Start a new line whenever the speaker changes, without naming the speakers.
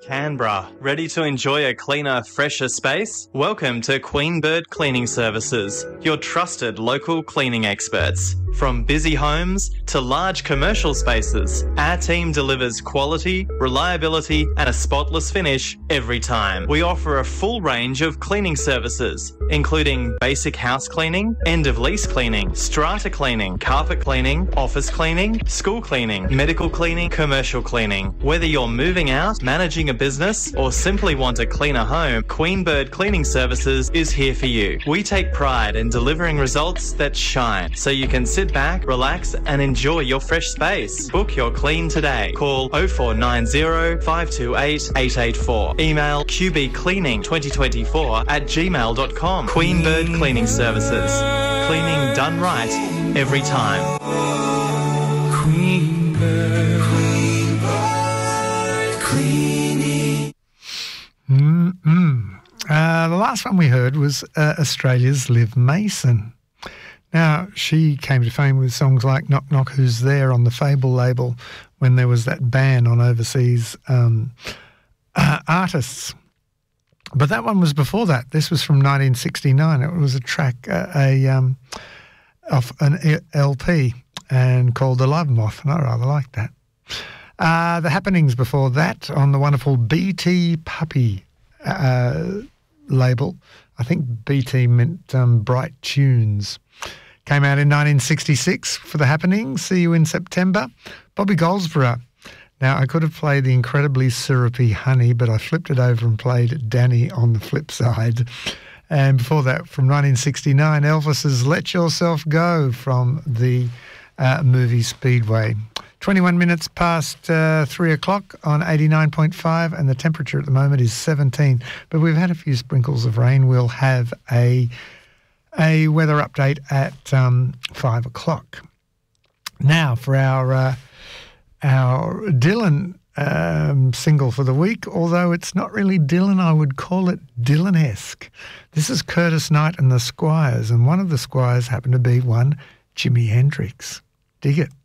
Canberra, ready to enjoy a cleaner, fresher space? Welcome to Queen Bird Cleaning Services, your trusted local cleaning experts. From busy homes to large commercial spaces, our team delivers quality, reliability and a spotless finish every time. We offer a full range of cleaning services, including basic house cleaning, end-of-lease cleaning, strata cleaning, carpet cleaning, office cleaning, school cleaning, medical cleaning, commercial cleaning. Whether you're moving out, managing a business or simply want a cleaner home, Queen Bird Cleaning Services is here for you. We take pride in delivering results that shine, so you can sit back, relax and enjoy your fresh space. Book your clean today. Call 0490 528 884. Email qbcleaning2024@gmail.com. Queen Bird Cleaning Services. Cleaning done right every time.
Queen Bird Cleaning.
The last one we heard was Australia's Liv Mason. Now, she came to fame with songs like Knock Knock Who's There on the Fable label when there was that ban on overseas artists. But that one was before that. This was from 1969. It was a track off an LP and called The Love Moth, and I rather liked that. The Happenings before that on the wonderful BT Puppy label. I think BT meant Bright Tunes. Came out in 1966 for The Happenings. See You in September. Bobby Goldsborough. Now, I could have played the incredibly syrupy Honey, but I flipped it over and played Danny on the flip side. And before that, from 1969, Elvis's Let Yourself Go from the movie Speedway. 21 minutes past 3 o'clock on 89.5, and the temperature at the moment is 17. But we've had a few sprinkles of rain. We'll have a weather update at 5 o'clock. Now, for our Dylan single for the week, although it's not really Dylan, I would call it Dylan-esque. This is Curtis Knight and the Squires, and one of the Squires happened to be one Jimi Hendrix. Dig it.